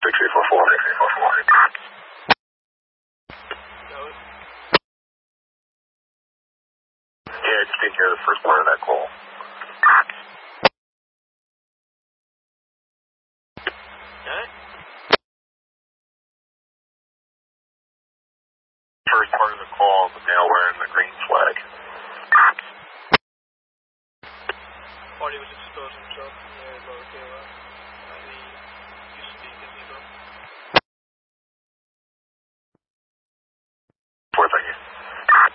Yeah, just take care of the first part of that call. Okay. First part of the call, the male wearing the green flag. Body was exposed.